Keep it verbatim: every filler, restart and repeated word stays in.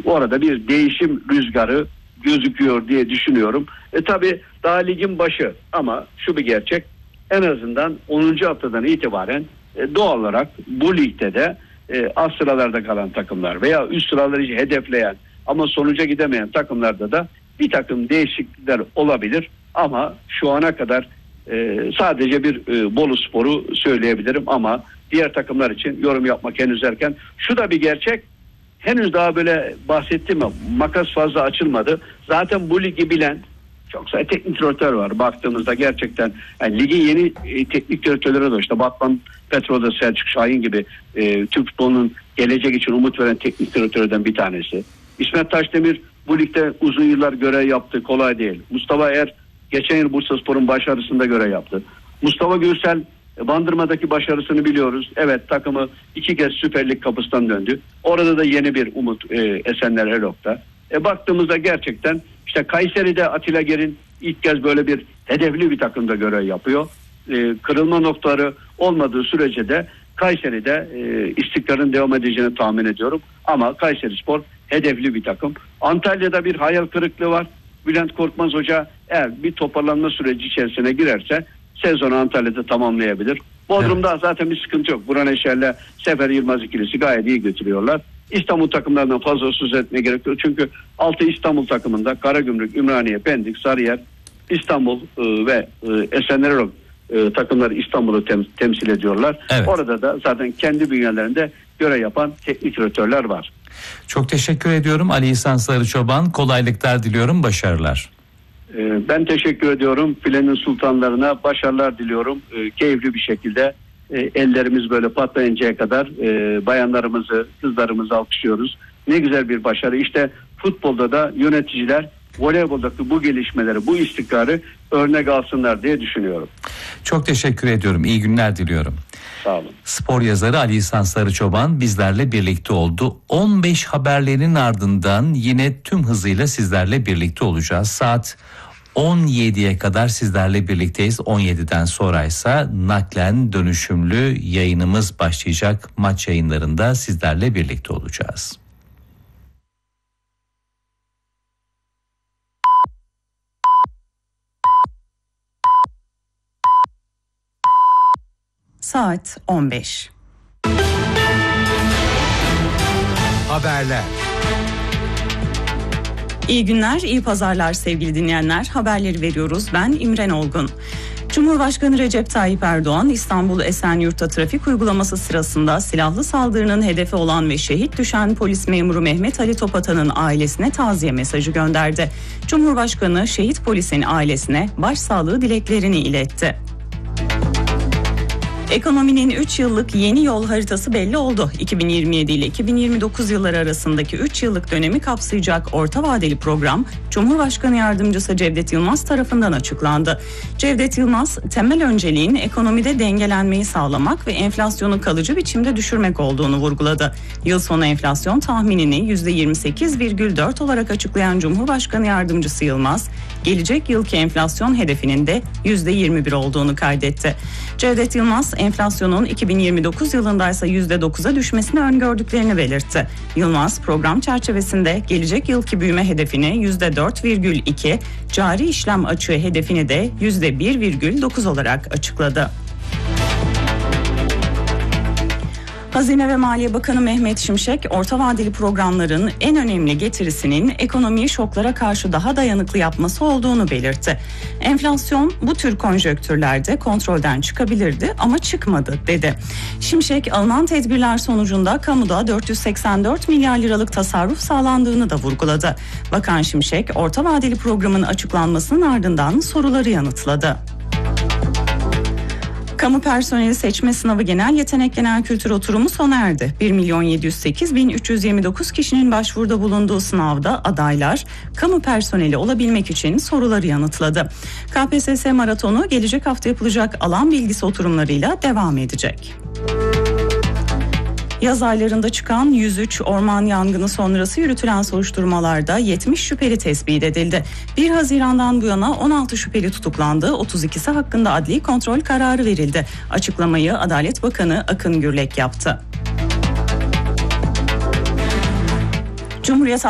orada bir değişim rüzgarı gözüküyor diye düşünüyorum. E tabi daha ligin başı ama şu bir gerçek, en azından onuncu haftadan itibaren e, doğal olarak bu ligde de e, alt sıralarda kalan takımlar veya üst sıraları hedefleyen ama sonuca gidemeyen takımlarda da bir takım değişiklikler olabilir. Ama şu ana kadar e, sadece bir e, Boluspor'u söyleyebilirim ama diğer takımlar için yorum yapmak henüz erken. Şu da bir gerçek, henüz daha böyle bahsettim mi, makas fazla açılmadı. Zaten bu ligi bilen çok sayıda teknik direktör var. Baktığımızda gerçekten yani ligin yeni e, teknik direktörleri de işte Batman Petrol'da Selçuk Şahin gibi e, Türk futbolunun gelecek için umut veren teknik direktörlerden bir tanesi. İsmet Taşdemir bu ligde uzun yıllar görev yaptı, kolay değil. Mustafa Er geçen yıl Bursaspor'un başarısında görev yaptı. Mustafa Gürsel Bandırma'daki başarısını biliyoruz. Evet, takımı iki kez Süper Lig kapısından döndü. Orada da yeni bir umut e, Esenler Elok'ta. E, baktığımızda gerçekten işte Kayseri'de Atilla Ger'in ilk kez böyle bir hedefli bir takımda görev yapıyor. E, kırılma noktaları olmadığı sürece de Kayseri'de e, istikrarın devam edeceğini tahmin ediyorum. Ama Kayserispor hedefli bir takım. Antalya'da bir hayal kırıklığı var. Bülent Korkmaz Hoca eğer bir toparlanma süreci içerisine girerse sezonu Antalya'da tamamlayabilir. Bodrum'da evet, zaten bir sıkıntı yok. Burhan Eşer'le Sefer Yılmaz ikilisi gayet iyi götürüyorlar. İstanbul takımlarından fazla söz etmeye gerek yok. Çünkü altı İstanbul takımında Karagümrük, Ümraniye, Pendik, Sarıyer, İstanbul e, ve e, Esenler Erol e, takımları İstanbul'u tem- temsil ediyorlar. Evet. Orada da zaten kendi bünyelerinde görev yapan teknik direktörler var. Çok teşekkür ediyorum Ali İhsan Sarıçoban. Kolaylıklar diliyorum, başarılar. E, ben teşekkür ediyorum. Filenin sultanlarına başarılar diliyorum. E, keyifli bir şekilde e, ellerimiz böyle patlayıncaya kadar e, bayanlarımızı, kızlarımızı alkışlıyoruz. Ne güzel bir başarı. İşte futbolda da yöneticiler voleyboldaki bu gelişmeleri, bu istikrarı örnek alsınlar diye düşünüyorum. Çok teşekkür ediyorum. İyi günler diliyorum. Sağ olun. Spor yazarı Ali İhsan Sarıçoban bizlerle birlikte oldu. on beş haberlerin ardından yine tüm hızıyla sizlerle birlikte olacağız. Saat on yediye kadar sizlerle birlikteyiz. on yediden sonraysa naklen dönüşümlü yayınımız başlayacak. Maç yayınlarında sizlerle birlikte olacağız. Saat on beş. Haberler. İyi günler, iyi pazarlar sevgili dinleyenler. Haberleri veriyoruz. Ben İmren Olgun. Cumhurbaşkanı Recep Tayyip Erdoğan, İstanbul Esenyurt'ta trafik uygulaması sırasında silahlı saldırının hedefi olan ve şehit düşen polis memuru Mehmet Ali Topatan'ın ailesine taziye mesajı gönderdi. Cumhurbaşkanı şehit polisin ailesine başsağlığı dileklerini iletti. Ekonominin üç yıllık yeni yol haritası belli oldu. iki bin yirmi yedi ile iki bin yirmi dokuz yılları arasındaki üç yıllık dönemi kapsayacak orta vadeli program Cumhurbaşkanı Yardımcısı Cevdet Yılmaz tarafından açıklandı. Cevdet Yılmaz, temel önceliğin ekonomide dengelenmeyi sağlamak ve enflasyonu kalıcı biçimde düşürmek olduğunu vurguladı. Yıl sonu enflasyon tahminini yüzde yirmi sekiz virgül dört olarak açıklayan Cumhurbaşkanı Yardımcısı Yılmaz, gelecek yılki enflasyon hedefinin de yüzde yirmi bir olduğunu kaydetti. Cevdet Yılmaz, enflasyonun iki bin yirmi dokuz yılındaysa yüzde dokuza düşmesini öngördüklerini belirtti. Yılmaz, program çerçevesinde gelecek yılki büyüme hedefini yüzde dört virgül iki, cari işlem açığı hedefini de yüzde bir virgül dokuz olarak açıkladı. Hazine ve Maliye Bakanı Mehmet Şimşek, orta vadeli programların en önemli getirisinin ekonomiyi şoklara karşı daha dayanıklı yapması olduğunu belirtti. Enflasyon bu tür konjonktürlerde kontrolden çıkabilirdi ama çıkmadı dedi. Şimşek, alınan tedbirler sonucunda kamuda dört yüz seksen dört milyar liralık tasarruf sağlandığını da vurguladı. Bakan Şimşek, orta vadeli programın açıklanmasının ardından soruları yanıtladı. Kamu personeli seçme sınavı genel yetenek genel kültür oturumu sona erdi. bir milyon yedi yüz sekiz bin üç yüz yirmi dokuz kişinin başvuruda bulunduğu sınavda adaylar kamu personeli olabilmek için soruları yanıtladı. K P S S maratonu gelecek hafta yapılacak alan bilgisi oturumlarıyla devam edecek. Yaz aylarında çıkan yüz üç orman yangını sonrası yürütülen soruşturmalarda yetmiş şüpheli tespit edildi. bir Haziran'dan bu yana on altı şüpheli tutuklandı, otuz ikisi hakkında adli kontrol kararı verildi. Açıklamayı Adalet Bakanı Akın Gürlek yaptı. Cumhuriyet